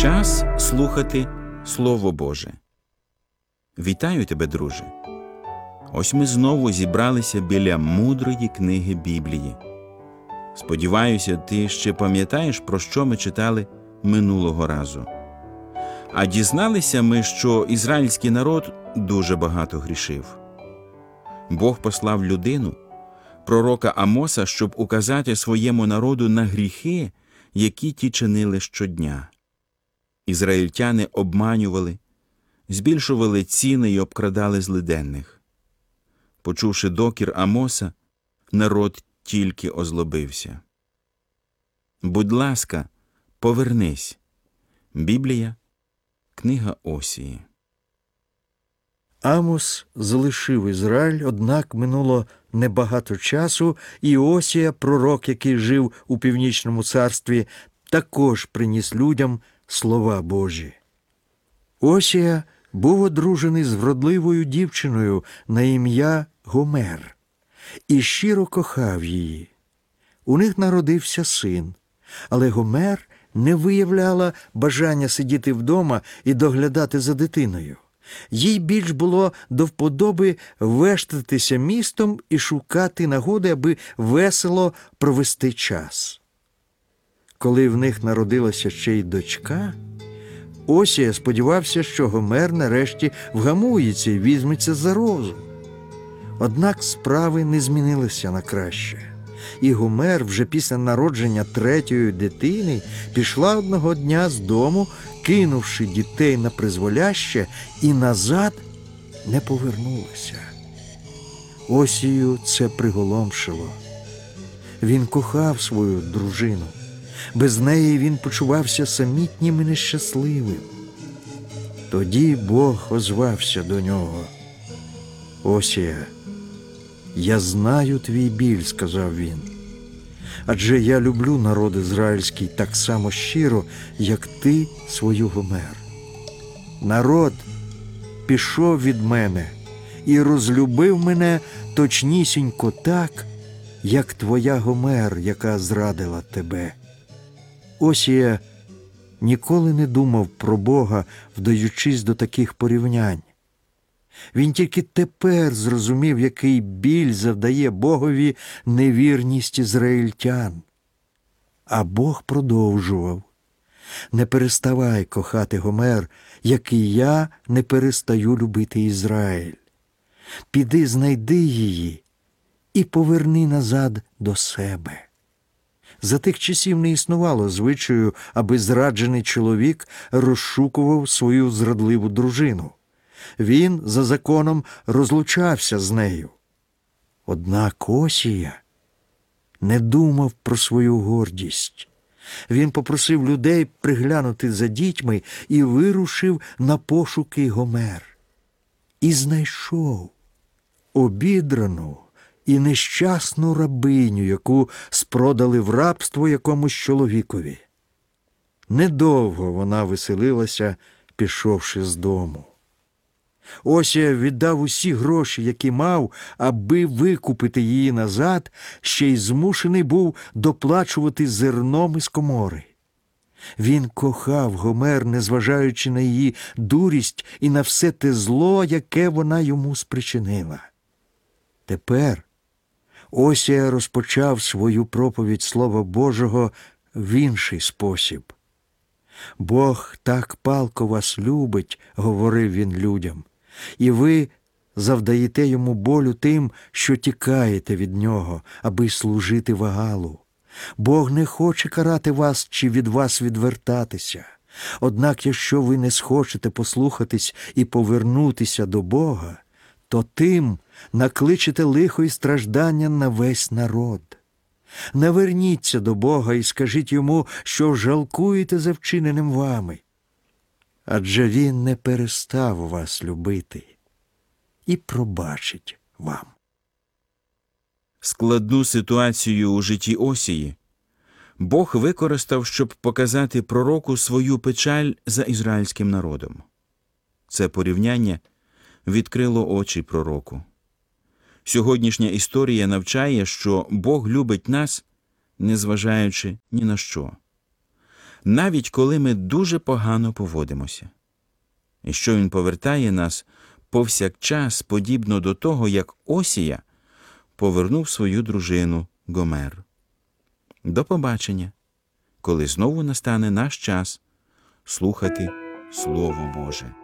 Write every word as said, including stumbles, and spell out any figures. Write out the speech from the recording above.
Час слухати Слово Боже. Вітаю тебе, друже! Ось ми знову зібралися біля мудрої книги Біблії. Сподіваюся, ти ще пам'ятаєш, про що ми читали минулого разу. А дізналися ми, що ізраїльський народ дуже багато грішив. Бог послав людину, пророка Амоса, щоб указати своєму народу на гріхи, які ті чинили щодня. Ізраїльтяни обманювали, збільшували ціни й обкрадали злиденних. Почувши докір Амоса, народ тільки озлобився. Будь ласка, повернись. Біблія, книга Осії. Амос залишив Ізраїль, однак минуло небагато часу, і Осія, пророк, який жив у Північному царстві, також приніс людям слова Божі. Осія був одружений з вродливою дівчиною на ім'я Гомер і щиро кохав її. У них народився син, але Гомер не виявляла бажання сидіти вдома і доглядати за дитиною. Їй більш було до вподоби вештатися містом і шукати нагоди, аби весело провести час. Коли в них народилася ще й дочка, Осія сподівався, що Гомер нарешті вгамується і візьметься за розум. Однак справи не змінилися на краще. І Гомер вже після народження третьої дитини пішла одного дня з дому, кинувши дітей на призволяще, і назад не повернулася. Осію це приголомшило. Він кохав свою дружину. Без неї він почувався самітнім і нещасливим. Тоді Бог озвався до нього. «Осія, я знаю твій біль», – сказав він. «Адже я люблю народ ізраїльський так само щиро, як ти свою Гомер. Народ пішов від мене і розлюбив мене точнісінько так, як твоя Гомер, яка зрадила тебе». Осія ніколи не думав про Бога, вдаючись до таких порівнянь. Він тільки тепер зрозумів, який біль завдає Богові невірність ізраїльтян. А Бог продовжував: «Не переставай кохати Гомер, як і я не перестаю любити Ізраїль. Піди, знайди її і поверни назад до себе». За тих часів не існувало звичаю, аби зраджений чоловік розшукував свою зрадливу дружину. Він за законом розлучався з нею. Однак Осія не думав про свою гордість. Він попросив людей приглянути за дітьми і вирушив на пошуки Гомер. І знайшов обідрану і нещасну рабиню, яку спродали в рабство якомусь чоловікові. Недовго вона веселилася, пішовши з дому. Осія віддав усі гроші, які мав, аби викупити її назад, ще й змушений був доплачувати зерном із комори. Він кохав Гомер, незважаючи на її дурість і на все те зло, яке вона йому спричинила. Тепер Осія розпочав свою проповідь Слова Божого в інший спосіб. «Бог так палко вас любить», – говорив він людям, – «і ви завдаєте йому болю тим, що тікаєте від нього, аби служити Вагалу. Бог не хоче карати вас чи від вас відвертатися. Однак, якщо ви не схочете послухатись і повернутися до Бога, то тим накличете лихо і страждання на весь народ. Наверніться до Бога і скажіть йому, що жалкуєте за вчиненим вами. Адже він не перестав вас любити і пробачить вам». Складну ситуацію у житті Осії Бог використав, щоб показати пророку свою печаль за ізраїльським народом. Це порівняння відкрило очі пророку. Сьогоднішня історія навчає, що Бог любить нас, незважаючи ні на що. навіть коли ми дуже погано поводимося. І що Він повертає нас повсякчас подібно до того, як Осія повернув свою дружину Гомер. До побачення, коли знову настане наш час слухати Слово Боже.